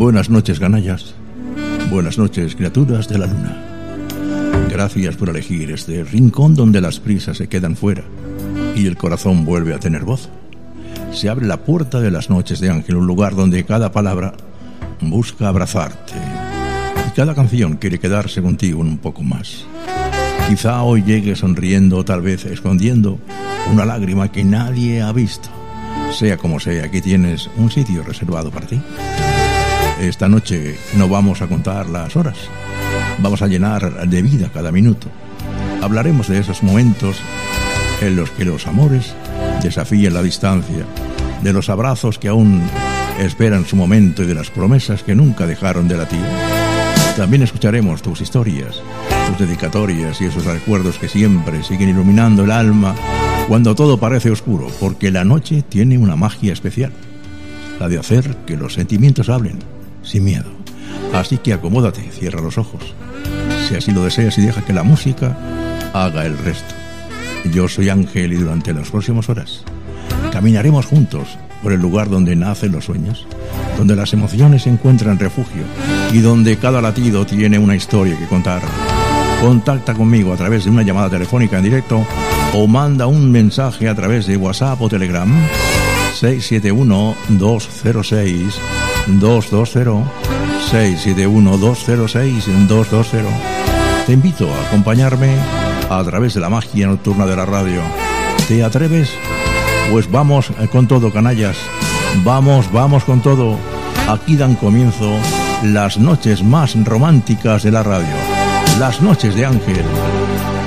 Buenas noches, canallas. Buenas noches, criaturas de la luna. Gracias por elegir este rincón donde las prisas se quedan fuera y el corazón vuelve a tener voz. Se abre la puerta de las noches de Ángel, un lugar donde cada palabra busca abrazarte y cada canción quiere quedarse contigo un poco más. Quizá hoy llegue sonriendo o tal vez escondiendo una lágrima que nadie ha visto. Sea como sea, aquí tienes un sitio reservado para ti. Esta noche no vamos a contar las horas, vamos a llenar de vida cada minuto. Hablaremos de esos momentos en los que los amores desafían la distancia, de los abrazos que aún esperan su momento y de las promesas que nunca dejaron de latir. También escucharemos tus historias, tus dedicatorias y esos recuerdos que siempre siguen iluminando el alma cuando todo parece oscuro, porque la noche tiene una magia especial, la de hacer que los sentimientos hablen sin miedo. Así que acomódate, cierra los ojos, si así lo deseas, y deja que la música haga el resto. Yo soy Ángel y durante las próximas horas caminaremos juntos por el lugar donde nacen los sueños, donde las emociones encuentran refugio y donde cada latido tiene una historia que contar. Contacta conmigo a través de una llamada telefónica en directo o manda un mensaje a través de WhatsApp o Telegram 671-206-220 671-206-220. Te invito a acompañarme a través de la magia nocturna de la radio. ¿Te atreves? Pues vamos con todo, canallas. Vamos con todo. Aquí dan comienzo las noches más románticas de la radio. Las noches de Ángel.